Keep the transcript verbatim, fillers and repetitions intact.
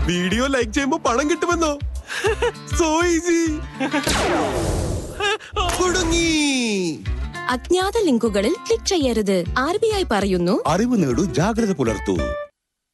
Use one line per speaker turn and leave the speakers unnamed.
Video like ചെയ്യുമ്പോ പണം കിട്ടുമെന്നോ? So easy. കുടുങ്ങി.
അജ്ഞാത ലിങ്കുകളിൽ ക്ലിക്ക് ചെയ്യരുത്. ആർ ബി ഐ പറയുന്നു,
അറിവ് നേടൂ, ജാഗ്രത പുലർത്തൂ.